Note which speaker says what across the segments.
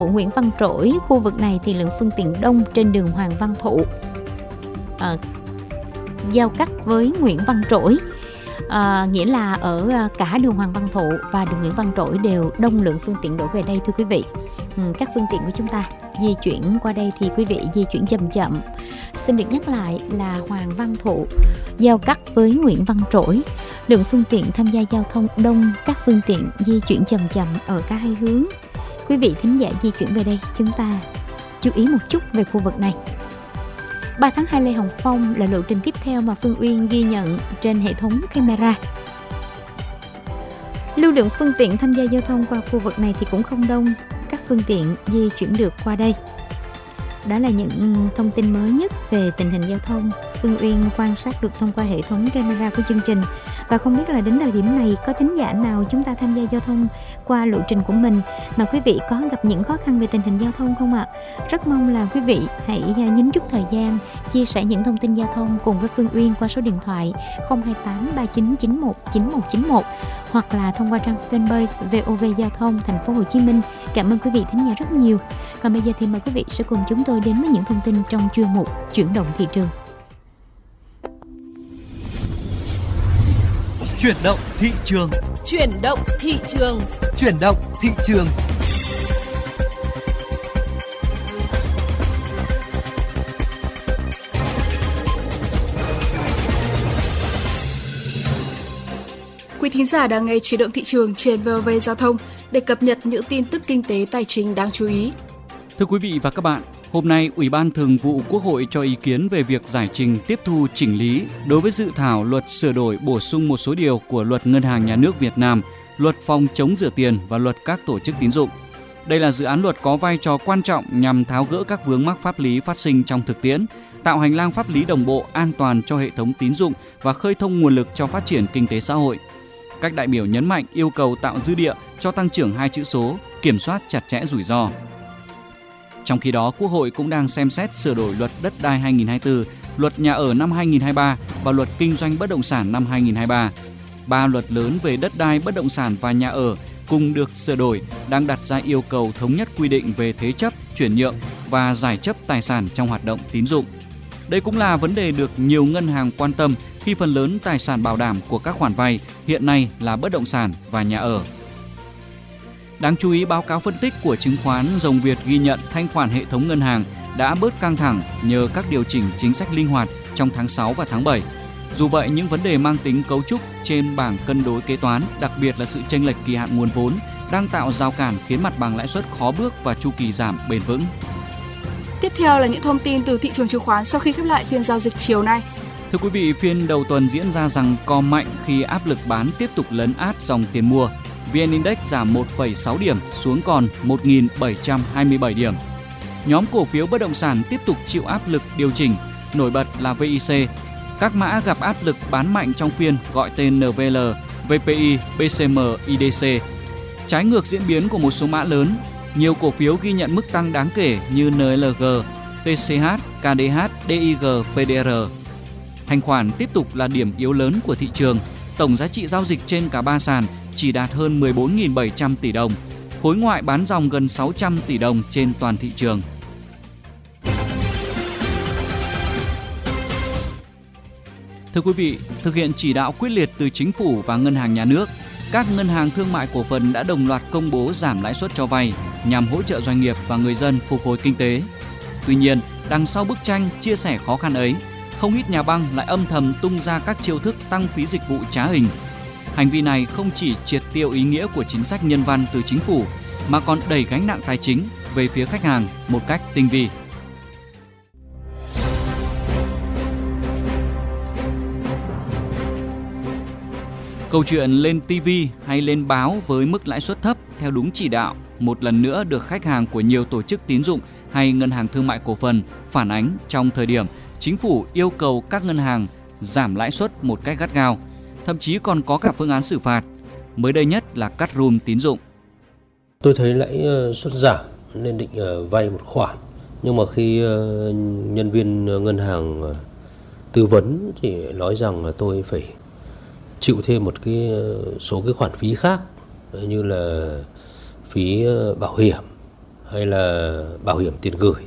Speaker 1: Nguyễn Văn Trỗi. Khu vực này thì lượng phương tiện đông trên đường Hoàng Văn Thụ, giao cắt với Nguyễn Văn Trỗi. Nghĩa là ở cả đường Hoàng Văn Thụ và đường Nguyễn Văn Trỗi đều đông lượng phương tiện đổ về đây thưa quý vị. Các phương tiện của chúng ta di chuyển qua đây thì quý vị di chuyển chậm chậm. Xin được nhắc lại là Hoàng Văn Thụ giao cắt với Nguyễn Văn Trỗi, lượng phương tiện tham gia giao thông đông, các phương tiện di chuyển chậm chậm ở cả hai hướng. Quý vị thính giả di chuyển về đây, chúng ta chú ý một chút về khu vực này. 3 tháng 2 Lê Hồng Phong là lộ trình tiếp theo mà Phương Uyên ghi nhận trên hệ thống camera. Lưu lượng phương tiện tham gia giao thông qua khu vực này thì cũng không đông, các phương tiện di chuyển được qua đây. Đó là những thông tin mới nhất về tình hình giao thông Phương Uyên quan sát được thông qua hệ thống camera của chương trình. Và không biết là đến thời điểm này có thính giả nào chúng ta tham gia giao thông qua lộ trình của mình mà quý vị có gặp những khó khăn về tình hình giao thông không ạ? Rất mong là quý vị hãy nhín chút thời gian chia sẻ những thông tin giao thông cùng với Phương Uyên qua số điện thoại 028 3991 9191 hoặc là thông qua trang fanpage VOV Giao thông Thành phố Hồ Chí Minh. Cảm ơn quý vị thính giả rất nhiều. Còn bây giờ thì mời quý vị sẽ cùng chúng tôi đến với những thông tin trong chuyên mục Chuyển động thị trường.
Speaker 2: Chuyển động thị trường.
Speaker 3: Chuyển động thị trường.
Speaker 2: Chuyển động thị trường.
Speaker 4: Quý thính giả đang nghe Chuyển động thị trường trên VOV Giao thông để cập nhật những tin tức kinh tế tài chính đáng chú ý.
Speaker 5: Thưa quý vị và các bạn, hôm nay Ủy ban Thường vụ Quốc hội cho ý kiến về việc giải trình tiếp thu chỉnh lý đối với dự thảo luật sửa đổi bổ sung một số điều của Luật Ngân hàng Nhà nước Việt Nam, Luật phòng chống rửa tiền và Luật các tổ chức tín dụng. Đây là dự án luật có vai trò quan trọng nhằm tháo gỡ các vướng mắc pháp lý phát sinh trong thực tiễn, tạo hành lang pháp lý đồng bộ, an toàn cho hệ thống tín dụng và khơi thông nguồn lực cho phát triển kinh tế xã hội. Các đại biểu nhấn mạnh yêu cầu tạo dư địa cho tăng trưởng 2 chữ số, kiểm soát chặt chẽ rủi ro. Trong khi đó, Quốc hội cũng đang xem xét sửa đổi Luật Đất đai 2024, Luật Nhà ở năm 2023 và Luật Kinh doanh bất động sản năm 2023. 3 luật lớn về đất đai, bất động sản và nhà ở cùng được sửa đổi đang đặt ra yêu cầu thống nhất quy định về thế chấp, chuyển nhượng và giải chấp tài sản trong hoạt động tín dụng. Đây cũng là vấn đề được nhiều ngân hàng quan tâm khi phần lớn tài sản bảo đảm của các khoản vay hiện nay là bất động sản và nhà ở. Đáng chú ý, báo cáo phân tích của chứng khoán Rồng Việt ghi nhận thanh khoản hệ thống ngân hàng đã bớt căng thẳng nhờ các điều chỉnh chính sách linh hoạt trong tháng 6 và tháng 7. Dù vậy, những vấn đề mang tính cấu trúc trên bảng cân đối kế toán, đặc biệt là sự chênh lệch kỳ hạn nguồn vốn, đang tạo rào cản khiến mặt bằng lãi suất khó bước và chu kỳ giảm bền vững.
Speaker 4: Tiếp theo là những thông tin từ thị trường chứng khoán sau khi khép lại phiên giao dịch chiều nay.
Speaker 5: Thưa quý vị, phiên đầu tuần diễn ra giằng co mạnh khi áp lực bán tiếp tục lấn át dòng tiền mua. VN Index giảm 1,6 điểm xuống còn 1.727 điểm. Nhóm cổ phiếu bất động sản tiếp tục chịu áp lực điều chỉnh, nổi bật là VIC. Các mã gặp áp lực bán mạnh trong phiên gọi tên NVL, VPI, BCM, IDC. Trái ngược diễn biến của một số mã lớn, nhiều cổ phiếu ghi nhận mức tăng đáng kể như NLG, TCH, KDH, DIG, PDR. Thanh khoản tiếp tục là điểm yếu lớn của thị trường. Tổng giá trị giao dịch trên cả 3 sàn chỉ đạt hơn 14.700 tỷ đồng. Khối ngoại bán dòng gần 600 tỷ đồng trên toàn thị trường. Thưa quý vị, thực hiện chỉ đạo quyết liệt từ Chính phủ và Ngân hàng Nhà nước, các ngân hàng thương mại cổ phần đã đồng loạt công bố giảm lãi suất cho vay nhằm hỗ trợ doanh nghiệp và người dân phục hồi kinh tế. Tuy nhiên, đằng sau bức tranh chia sẻ khó khăn ấy, không ít nhà băng lại âm thầm tung ra các chiêu thức tăng phí dịch vụ trá hình. Hành vi này không chỉ triệt tiêu ý nghĩa của chính sách nhân văn từ chính phủ, mà còn đẩy gánh nặng tài chính về phía khách hàng một cách tinh vi. Câu chuyện lên TV hay lên báo với mức lãi suất thấp theo đúng chỉ đạo một lần nữa được khách hàng của nhiều tổ chức tín dụng hay ngân hàng thương mại cổ phần phản ánh trong thời điểm chính phủ yêu cầu các ngân hàng giảm lãi suất một cách gắt gao, thậm chí còn có cả phương án xử phạt. Mới đây nhất là cắt room tín dụng.
Speaker 6: Tôi thấy lãi suất giảm nên định vay một khoản, nhưng mà khi nhân viên ngân hàng tư vấn thì nói rằng là tôi phải chịu thêm một số cái khoản phí khác, như là phí bảo hiểm hay là bảo hiểm tiền gửi.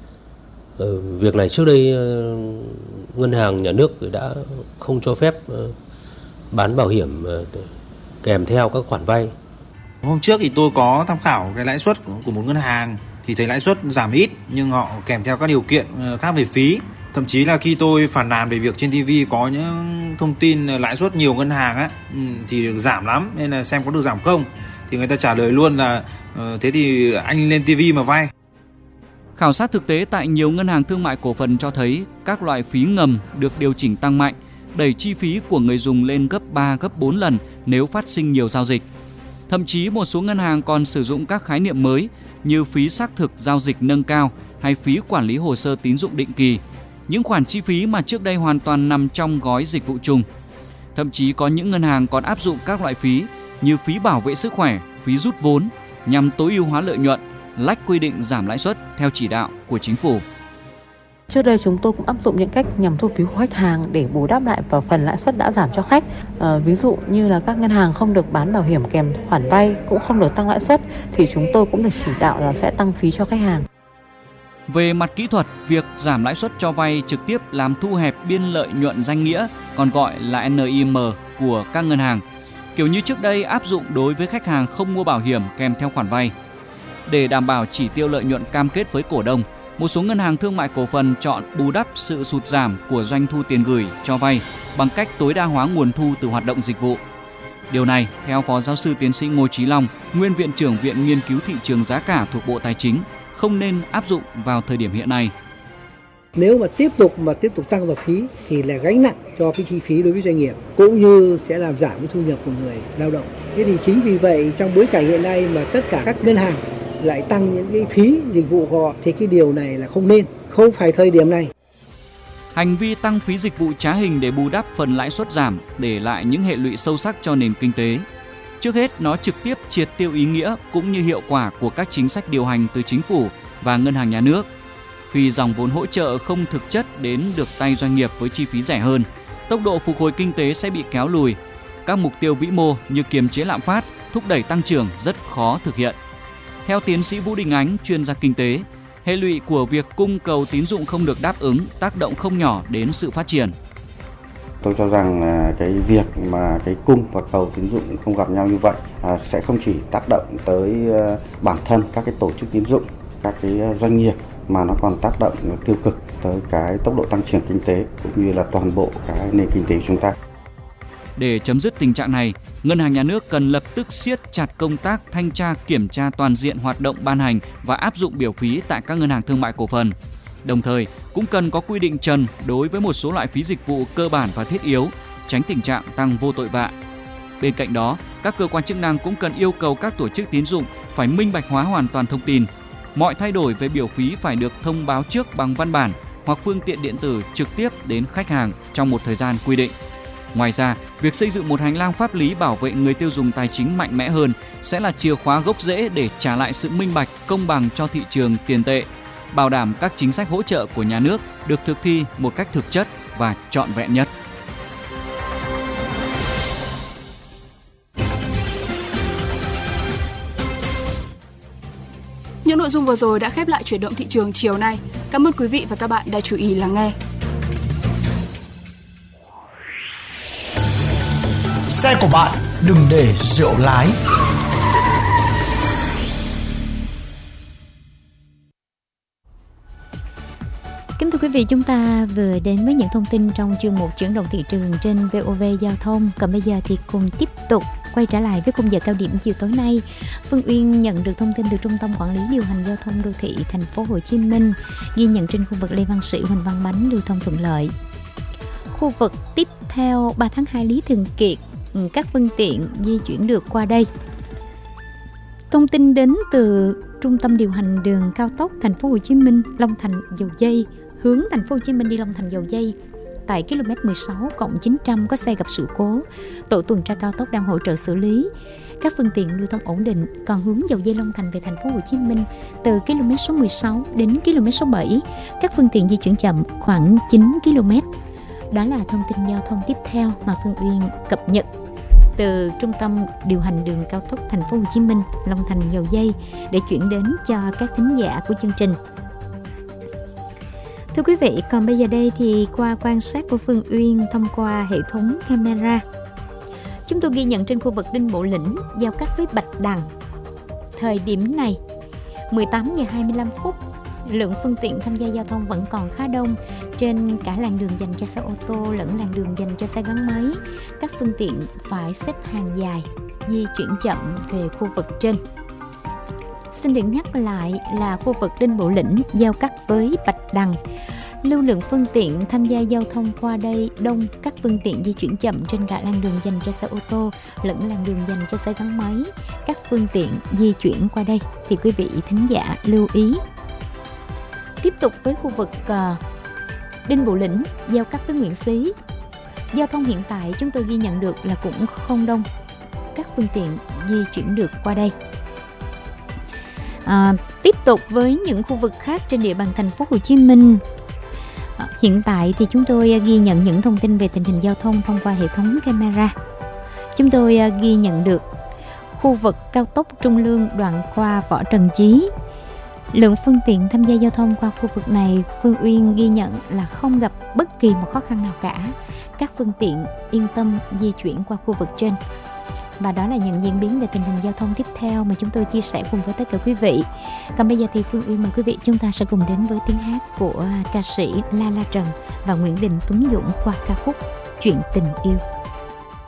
Speaker 6: Việc này trước đây ngân hàng nhà nước đã không cho phép bán bảo hiểm kèm theo các khoản vay.
Speaker 7: Hôm trước thì tôi có tham khảo cái lãi suất của một ngân hàng thì thấy lãi suất giảm ít nhưng họ kèm theo các điều kiện khác về phí. Thậm chí là khi tôi phàn nàn về việc trên TV có những thông tin lãi suất nhiều ngân hàng á thì được giảm lắm, nên là xem có được giảm không, thì người ta trả lời luôn là thế thì anh lên TV mà vay.
Speaker 5: Khảo sát thực tế tại nhiều ngân hàng thương mại cổ phần cho thấy các loại phí ngầm được điều chỉnh tăng mạnh, đẩy chi phí của người dùng lên gấp 3, gấp 4 lần nếu phát sinh nhiều giao dịch. Thậm chí một số ngân hàng còn sử dụng các khái niệm mới như phí xác thực giao dịch nâng cao hay phí quản lý hồ sơ tín dụng định kỳ, những khoản chi phí mà trước đây hoàn toàn nằm trong gói dịch vụ chung. Thậm chí có những ngân hàng còn áp dụng các loại phí như phí bảo vệ sức khỏe, phí rút vốn nhằm tối ưu hóa lợi nhuận, lách quy định giảm lãi suất theo chỉ đạo của chính phủ.
Speaker 8: Trước đây chúng tôi cũng áp dụng những cách nhằm thu phí của khách hàng để bù đắp lại vào phần lãi suất đã giảm cho khách. Ví dụ như là các ngân hàng không được bán bảo hiểm kèm khoản vay, cũng không được tăng lãi suất, thì chúng tôi cũng được chỉ đạo là sẽ tăng phí cho khách hàng.
Speaker 5: Về mặt kỹ thuật, việc giảm lãi suất cho vay trực tiếp làm thu hẹp biên lợi nhuận danh nghĩa, còn gọi là NIM của các ngân hàng, kiểu như trước đây áp dụng đối với khách hàng không mua bảo hiểm kèm theo khoản vay. Để đảm bảo chỉ tiêu lợi nhuận cam kết với cổ đông, một số ngân hàng thương mại cổ phần chọn bù đắp sự sụt giảm của doanh thu tiền gửi cho vay bằng cách tối đa hóa nguồn thu từ hoạt động dịch vụ. Điều này, theo Phó Giáo sư Tiến sĩ Ngô Chí Long, Nguyên Viện trưởng Viện Nghiên cứu Thị trường Giá cả thuộc Bộ Tài chính, không nên áp dụng vào thời điểm hiện nay.
Speaker 9: Nếu mà tiếp tục tăng vào phí thì là gánh nặng cho cái chi phí đối với doanh nghiệp, cũng như sẽ làm giảm cái thu nhập của người lao động. Thế thì chính vì vậy trong bối cảnh hiện nay mà tất cả các ngân hàng lại tăng những cái phí dịch vụ của họ thì cái điều này là không nên, không phải thời điểm này.
Speaker 5: Hành vi tăng phí dịch vụ trá hình để bù đắp phần lãi suất giảm để lại những hệ lụy sâu sắc cho nền kinh tế. Trước hết, nó trực tiếp triệt tiêu ý nghĩa cũng như hiệu quả của các chính sách điều hành từ chính phủ và ngân hàng nhà nước. Khi dòng vốn hỗ trợ không thực chất đến được tay doanh nghiệp với chi phí rẻ hơn, tốc độ phục hồi kinh tế sẽ bị kéo lùi. Các mục tiêu vĩ mô như kiềm chế lạm phát, thúc đẩy tăng trưởng rất khó thực hiện. Theo tiến sĩ Vũ Đình Ánh, chuyên gia kinh tế, hệ lụy của việc cung cầu tín dụng không được đáp ứng tác động không nhỏ đến sự phát triển.
Speaker 10: Tôi cho rằng cái việc mà cái cung và cầu tín dụng không gặp nhau như vậy sẽ không chỉ tác động tới bản thân các cái tổ chức tín dụng, các cái doanh nghiệp, mà nó còn tác động tiêu cực tới cái tốc độ tăng trưởng kinh tế cũng như là toàn bộ cái nền kinh tế của chúng ta.
Speaker 5: Để chấm dứt tình trạng này, Ngân hàng Nhà nước cần lập tức siết chặt công tác thanh tra kiểm tra toàn diện hoạt động ban hành và áp dụng biểu phí tại các ngân hàng thương mại cổ phần. Đồng thời, cũng cần có quy định trần đối với một số loại phí dịch vụ cơ bản và thiết yếu, tránh tình trạng tăng vô tội vạ. Bên cạnh đó, các cơ quan chức năng cũng cần yêu cầu các tổ chức tín dụng phải minh bạch hóa hoàn toàn thông tin. Mọi thay đổi về biểu phí phải được thông báo trước bằng văn bản hoặc phương tiện điện tử trực tiếp đến khách hàng trong một thời gian quy định. Ngoài ra, việc xây dựng một hành lang pháp lý bảo vệ người tiêu dùng tài chính mạnh mẽ hơn sẽ là chìa khóa gốc rễ để trả lại sự minh bạch, công bằng cho thị trường tiền tệ, bảo đảm các chính sách hỗ trợ của nhà nước được thực thi một cách thực chất và trọn vẹn nhất.
Speaker 4: Những nội dung vừa rồi đã khép lại chuyển động thị trường chiều nay. Cảm ơn quý vị và các bạn đã chú ý lắng nghe.
Speaker 2: Xe của bạn đừng để rượu lái.
Speaker 1: Kính thưa quý vị, chúng ta vừa đến với những thông tin trong chuyên mục chuyển động thị trường trên VOV Giao thông. Còn bây giờ thì cùng tiếp tục quay trở lại với khung giờ cao điểm chiều tối nay. Phương Uyên nhận được thông tin từ Trung tâm Quản lý điều hành giao thông đô thị Thành phố Hồ Chí Minh, ghi nhận trên khu vực Lê Văn Sĩ, Huỳnh Văn Bánh lưu thông thuận lợi. Khu vực tiếp theo 3 tháng 2 Lý Thường Kiệt, các phương tiện di chuyển được qua đây. Thông tin đến từ Trung tâm điều hành đường cao tốc Thành phố Hồ Chí Minh Long Thành Dầu Giây, hướng Thành phố Hồ Chí Minh đi Long Thành Dầu Giây, tại km 16+900 có xe gặp sự cố. Tổ tuần tra cao tốc đang hỗ trợ xử lý. Các phương tiện lưu thông ổn định. Còn hướng Dầu Giây Long Thành về Thành phố Hồ Chí Minh từ km số 16 đến km số 7, các phương tiện di chuyển chậm khoảng 9 km. Đó là thông tin giao thông tiếp theo mà Phương Uyên cập nhật. từ trung tâm điều hành đường cao tốc Thành phố Hồ Chí Minh Long Thành Dầu Giây để chuyển đến cho các thính giả của chương trình. Thưa quý vị, còn bây giờ đây thì qua quan sát của Phương Uyên thông qua hệ thống camera, chúng tôi ghi nhận trên khu vực Đinh Bộ Lĩnh giao cắt với Bạch Đằng. Thời điểm này 18 giờ 25 phút, lượng phương tiện tham gia giao thông vẫn còn khá đông trên cả làn đường dành cho xe ô tô lẫn làn đường dành cho xe gắn máy. Các phương tiện phải xếp hàng dài, di chuyển chậm về khu vực trên. Xin được nhắc lại là khu vực Đinh Bộ Lĩnh giao cắt với Bạch Đằng. Lưu lượng phương tiện tham gia giao thông qua đây đông, các phương tiện di chuyển chậm trên cả làn đường dành cho xe ô tô lẫn làn đường dành cho xe gắn máy. Các phương tiện di chuyển qua đây thì quý vị thính giả lưu ý. Tiếp tục với khu vực Đinh Bộ Lĩnh giao cắt với Nguyễn Xí. Giao thông hiện tại chúng tôi ghi nhận được là cũng không đông, các phương tiện di chuyển được qua đây. Tiếp tục với những khu vực khác trên địa bàn thành phố Hồ Chí Minh. Hiện tại thì chúng tôi ghi nhận những thông tin về tình hình giao thông thông qua hệ thống camera. Chúng tôi ghi nhận được khu vực cao tốc Trung Lương đoạn qua Võ Trần Chí. Lượng phương tiện tham gia giao thông qua khu vực này, Phương Uyên ghi nhận là không gặp bất kỳ một khó khăn nào cả. Các phương tiện yên tâm di chuyển qua khu vực trên. Và đó là những diễn biến về tình hình giao thông tiếp theo mà chúng tôi chia sẻ cùng với tất cả quý vị. Còn bây giờ thì Phương Uyên mời quý vị chúng ta sẽ cùng đến với tiếng hát của ca sĩ La La Trần và Nguyễn Đình Tuấn Dũng qua ca khúc Chuyện Tình Yêu.